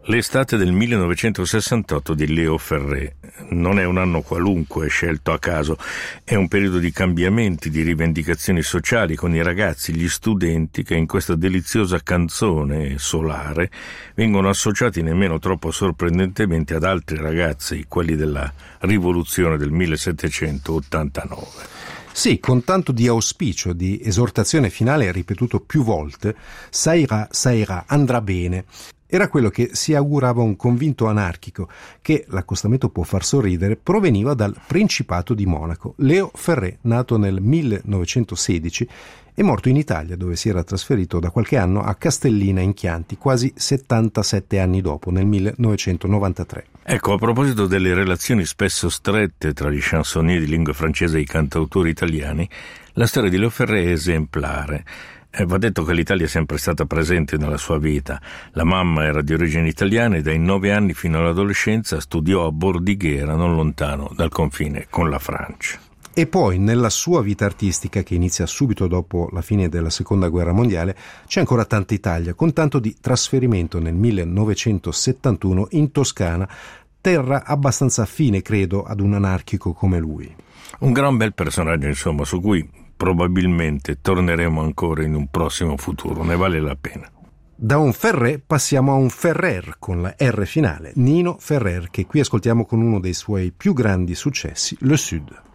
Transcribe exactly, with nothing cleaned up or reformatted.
L'estate del millenovecentosessantotto di Léo Ferré non è un anno qualunque scelto a caso, è un periodo di cambiamenti, di rivendicazioni sociali con i ragazzi, gli studenti che in questa deliziosa canzone solare vengono associati nemmeno troppo sorprendentemente ad altri ragazzi, quelli della rivoluzione del millesettecentottantanove. Sì, con tanto di auspicio, di esortazione finale ripetuto più volte, Sairà, Sairà, andrà bene. Era quello che si augurava un convinto anarchico che, l'accostamento può far sorridere, proveniva dal Principato di Monaco. Léo Ferré, nato nel millenovecentosedici, è morto in Italia, dove si era trasferito da qualche anno a Castellina in Chianti, quasi settantasette anni dopo, nel millenovecentonovantatré. Ecco, a proposito delle relazioni spesso strette tra gli chansonnier di lingua francese e i cantautori italiani, la storia di Léo Ferré è esemplare. E va detto che l'Italia è sempre stata presente nella sua vita. La mamma era di origini italiane e dai nove anni fino all'adolescenza studiò a Bordighera, non lontano dal confine con la Francia. E poi, nella sua vita artistica, che inizia subito dopo la fine della Seconda Guerra Mondiale, c'è ancora tanta Italia, con tanto di trasferimento nel millenovecentosettantuno in Toscana, terra abbastanza affine, credo, ad un anarchico come lui. Un gran bel personaggio, insomma, su cui probabilmente torneremo ancora in un prossimo futuro, ne vale la pena. Da un Ferré passiamo a un Ferrer con la R finale, Nino Ferrer, che qui ascoltiamo con uno dei suoi più grandi successi, Le Sud.